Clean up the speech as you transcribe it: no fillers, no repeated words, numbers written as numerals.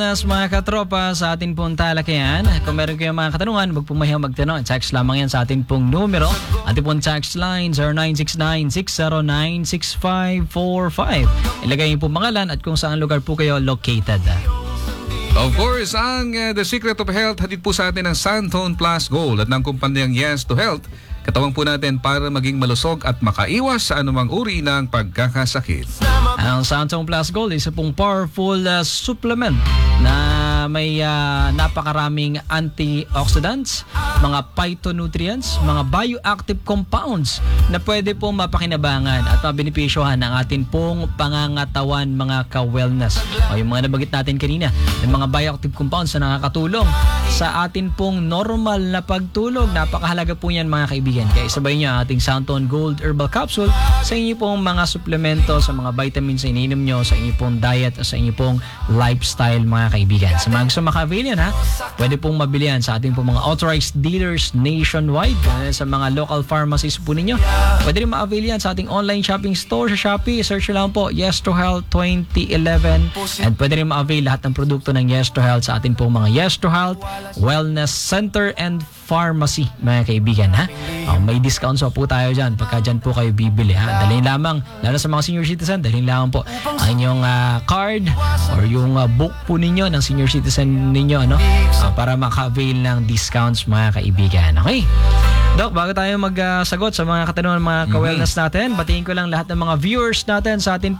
Mga katropa sa atin pong talakayan. Kung meron kayong mga katanungan, huwag pong mahiyang magtanong. Text lamang yan sa atin pong numero. Ating pong text line 0969-609-6545. Ilagay niyo pong pangalan at kung saan lugar po kayo located. Of course, ang The Secret of Health hatid po sa atin ng Santone Plus Gold at ng kumpanyang Yes to Health. Katawang po natin para maging malusog at makaiwas sa anumang uri ng pagkakasakit. Ang Santone Plus Gold isa pong powerful supplement na may napakaraming antioxidants, mga phytonutrients, mga bioactive compounds na pwede pong mapakinabangan at mabenepisyohan ng atin pong pangangatawan, mga ka-wellness. O yung mga nabanggit natin kanina, yung mga bioactive compounds na nakakatulong sa atin pong normal na pagtulog. Napakahalaga po yan, mga kaibigan. Kaya isabay nyo ang ating Santone Gold Herbal Capsule sa inyo pong mga suplemento, sa mga vitamins na ininom nyo, sa inyo pong diet, sa inyo pong lifestyle, mga kaibigan. Sa mga gusto maka-avail yan, pwede pong mabili yan sa ating pong mga authorized dealers nationwide. Sa mga local pharmacies po ninyo, pwede rin ma-avail yan sa ating online shopping store sa Shopee. Search lang po Yes to Health 2011 and pwede rin ma-avail lahat ng produkto ng Yes to Health sa ating pong mga Yes to Health Wellness Center and Pharmacy, mga kaibigan. May discounts po tayo dyan pagka dyan po kayo bibili. Dalhin lamang, lalo sa mga senior citizen, dalhin lamang po ang inyong card or yung book po ninyo ng senior citizen ninyo, para maka-avail ng discounts, mga kaibigan. Okay? Doc, bago tayo magsagot sa mga katanungan, mga ka-wellness natin, batiin ko lang lahat ng mga viewers natin sa atin